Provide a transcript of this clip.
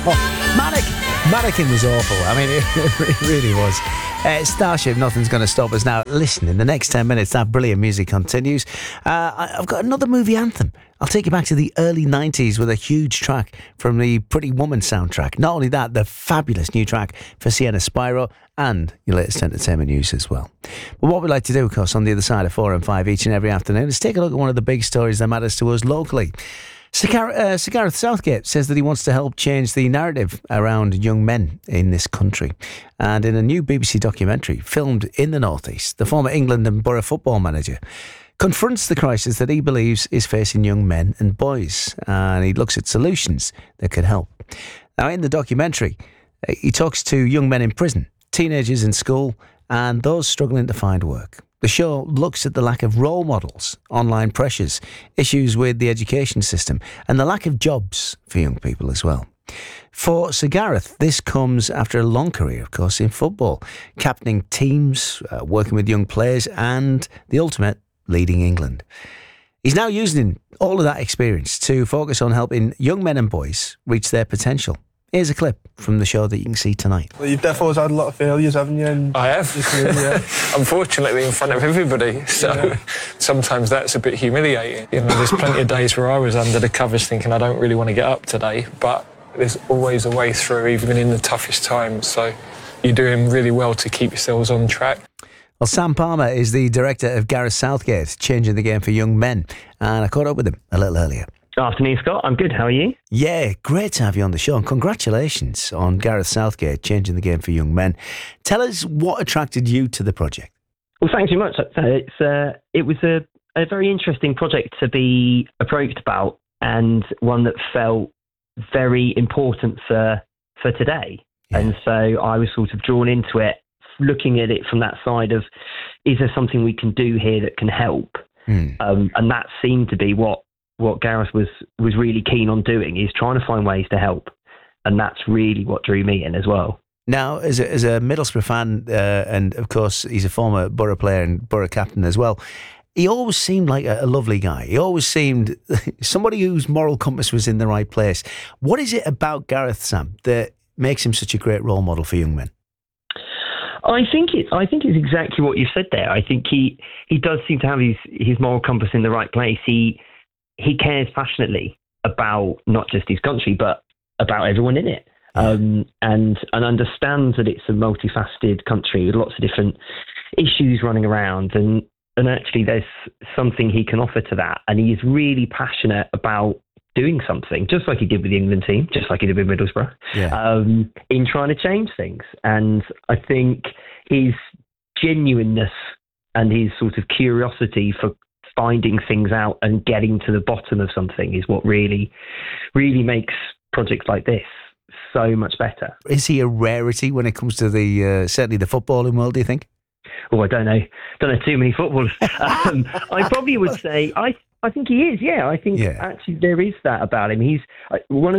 Oh, Mannequin was awful. I mean, it really was. Starship, Nothing's Gonna Stop Us Now. Listen, in the next 10 minutes, that brilliant music continues. I've got another movie anthem. I'll take you back to the early 90s with a huge track from the Pretty Woman soundtrack. Not only that, the fabulous new track for Sienna Spyro and your latest entertainment news as well. But what we like to do, of course, on the other side of 4 and 5 each and every afternoon is take a look at one of the big stories that matters to us locally. Sir Gareth Southgate says that he wants to help change the narrative around young men in this country. And in a new BBC documentary filmed in the North East, the former England and Borough football manager confronts the crisis that he believes is facing young men and boys. And he looks at solutions that could help. Now, in the documentary, he talks to young men in prison, teenagers in school, and those struggling to find work. The show looks at the lack of role models, online pressures, issues with the education system, and the lack of jobs for young people as well. For Sir Gareth, this comes after a long career, of course, in football, captaining teams, working with young players, and the ultimate, leading England. He's now using all of that experience to focus on helping young men and boys reach their potential. Here's a clip from the show that you can see tonight. Well, you've definitely had a lot of failures, haven't you? I have. Yeah. Unfortunately, in front of everybody. So sometimes that's a bit humiliating. You know, there's plenty of days where I was under the covers thinking I don't really want to get up today, but there's always a way through, even in the toughest times. So you're doing really well to keep yourselves on track. Well, Sam Palmer is the director of Gareth Southgate, Changing the Game for Young Men, and I caught up with him a little earlier. Afternoon, Scott. I'm good. How are you? Yeah, great to have you on the show, and congratulations on Gareth Southgate, Changing the Game for Young Men. Tell us what attracted you to the project. Well, thanks very much. It was a very interesting project to be approached about, and one that felt very important for today. Yeah. And so I was sort of drawn into it, looking at it from that side of, is there something we can do here that can help? And that seemed to be what Gareth was really keen on doing, is trying to find ways to help. And that's really what drew me in as well. Now, as a Middlesbrough fan, and of course he's a former Borough player and Borough captain as well, he always seemed like a lovely guy. He always seemed somebody whose moral compass was in the right place. What is it about Gareth, Sam, that makes him such a great role model for young men? I think it's exactly what you said there. I think he does seem to have his moral compass in the right place. He cares passionately about not just his country, but about everyone in it, and understands that it's a multifaceted country with lots of different issues running around, and actually there's something he can offer to that, and he is really passionate about doing something, just like he did with the England team, just like he did with Middlesbrough, in trying to change things. And I think his genuineness and his sort of curiosity for finding things out and getting to the bottom of something is what really, really makes projects like this so much better. Is he a rarity when it comes to the certainly the footballing world, do you think? Oh, I don't know too many footballers. I probably would say I think he is. Yeah, I think actually there is that about him. He's one